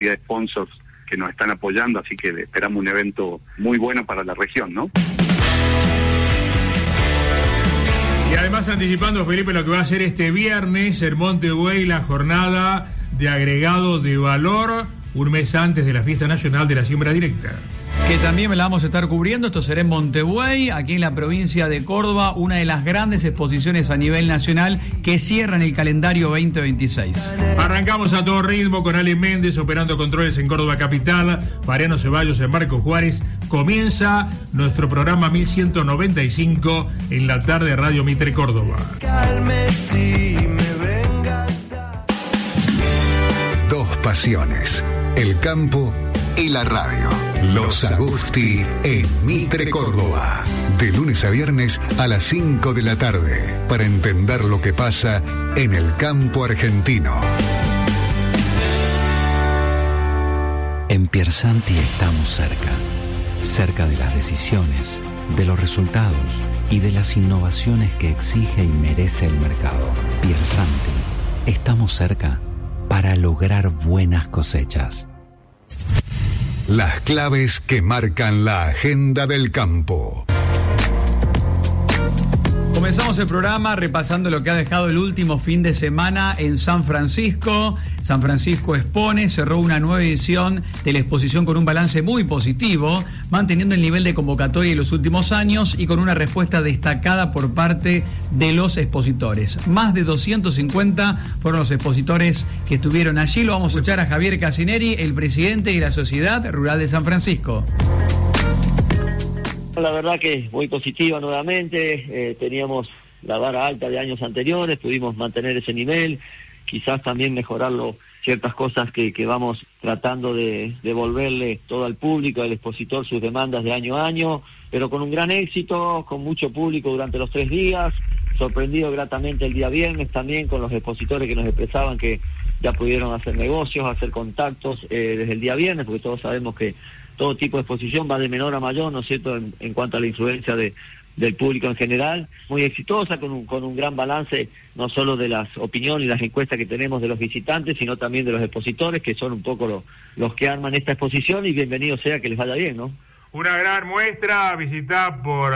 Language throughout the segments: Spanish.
de sponsors que nos están apoyando, así que esperamos un evento muy bueno para la región, ¿no? Y además anticipando, Felipe, lo que va a ser este viernes en Montebuey, la jornada de agregado de valor, un mes antes de la Fiesta Nacional de la Siembra Directa. Que también la vamos a estar cubriendo. Esto será en Montebuey, aquí en la provincia de Córdoba, una de las grandes exposiciones a nivel nacional que cierran el calendario 2026. Arrancamos a todo ritmo con Ale Méndez operando controles en Córdoba Capital, Mariano Ceballos en Marcos Juárez. Comienza nuestro programa 1195 en la tarde Radio Mitre Córdoba. Dos pasiones, el campo y la radio. Los Agusti en Mitre Córdoba. De lunes a viernes a las 5 de la tarde. Para entender lo que pasa en el campo argentino. En Piersanti estamos cerca. Cerca de las decisiones, de los resultados y de las innovaciones que exige y merece el mercado. Piersanti, estamos cerca para lograr buenas cosechas. Las claves que marcan la agenda del campo. Comenzamos el programa repasando lo que ha dejado el último fin de semana en San Francisco. San Francisco Expone cerró una nueva edición de la exposición con un balance muy positivo, manteniendo el nivel de convocatoria de los últimos años y con una respuesta destacada por parte de los expositores. Más de 250 fueron los expositores que estuvieron allí. Lo vamos a escuchar a Javier Casineri, el presidente de la Sociedad Rural de San Francisco. La verdad que es muy positiva nuevamente, teníamos la vara alta de años anteriores, pudimos mantener ese nivel, quizás también mejorarlo, ciertas cosas que vamos tratando de devolverle todo al público, al expositor, sus demandas de año a año, pero con un gran éxito, con mucho público durante los 3 días, sorprendido gratamente el día viernes también con los expositores que nos expresaban que ya pudieron hacer negocios, hacer contactos desde el día viernes, porque todos sabemos que todo tipo de exposición va de menor a mayor, ¿no es cierto?, en cuanto a la influencia del público en general. Muy exitosa, con un gran balance, no solo de las opiniones y las encuestas que tenemos de los visitantes, sino también de los expositores, que son un poco los que arman esta exposición, y bienvenido sea que les vaya bien, ¿no? Una gran muestra visitada por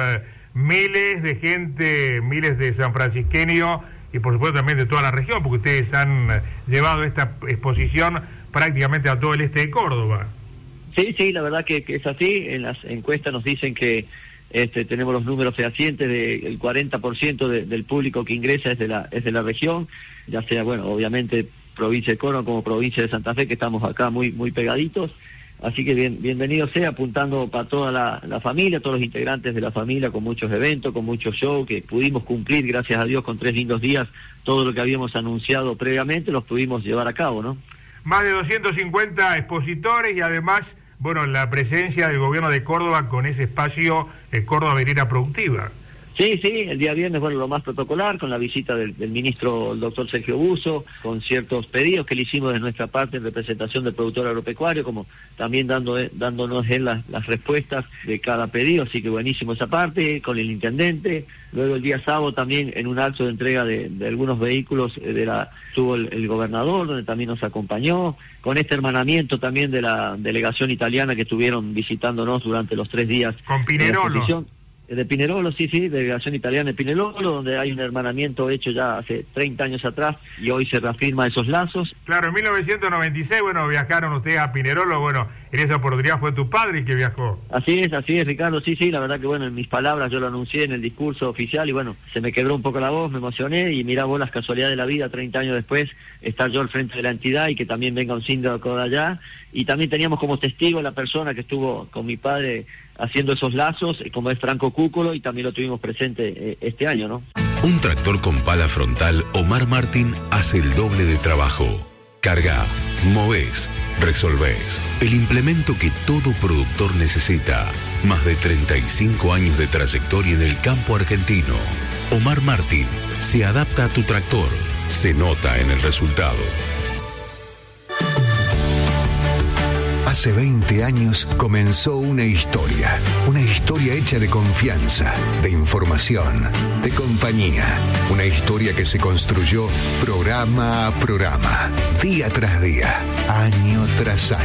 miles de gente, miles de sanfrancisqueños y por supuesto también de toda la región, porque ustedes han llevado esta exposición prácticamente a todo el este de Córdoba. Sí, la verdad que es así. En las encuestas nos dicen que tenemos los números fehacientes del 40% del público que ingresa es de la región, ya sea, bueno, obviamente provincia de Córdoba como provincia de Santa Fe, que estamos acá muy pegaditos. Así que bienvenido sea, apuntando para toda la familia, todos los integrantes de la familia, con muchos eventos, con muchos shows, que pudimos cumplir, gracias a Dios, con 3 lindos días, todo lo que habíamos anunciado previamente, los pudimos llevar a cabo, ¿no? Más de 250 expositores y además, bueno, la presencia del gobierno de Córdoba con ese espacio Córdoba Vereda Productiva. Sí, el día viernes, bueno, lo más protocolar, con la visita del ministro, el doctor Sergio Busso, con ciertos pedidos que le hicimos de nuestra parte en representación del productor agropecuario, como también dándonos él las respuestas de cada pedido, así que buenísimo esa parte, con el intendente. Luego el día sábado también en un acto de entrega de algunos vehículos estuvo el gobernador, donde también nos acompañó, con este hermanamiento también de la delegación italiana que estuvieron visitándonos durante los 3 días. Con Pinerolo. De Pinerolo, sí, delegación italiana de Pinerolo, donde hay un hermanamiento hecho ya hace 30 años atrás y hoy se reafirma esos lazos. Claro, en 1996, bueno, viajaron ustedes a Pinerolo, bueno, en esa oportunidad fue tu padre el que viajó. Así es, Ricardo, sí, la verdad que bueno, en mis palabras yo lo anuncié en el discurso oficial y bueno, se me quebró un poco la voz, me emocioné y mirá vos las casualidades de la vida, 30 años después, estar yo al frente de la entidad y que también venga un síndico de allá, y también teníamos como testigo la persona que estuvo con mi padre haciendo esos lazos, como es Franco Cúculo, y también lo tuvimos presente este año, ¿no? Un tractor con pala frontal Omar Martín hace el doble de trabajo. Carga, movés, resolvés. El implemento que todo productor necesita. Más de 35 años de trayectoria en el campo argentino. Omar Martín se adapta a tu tractor. Se nota en el resultado. Hace 20 años comenzó una historia hecha de confianza, de información, de compañía, una historia que se construyó programa a programa, día tras día, año tras año.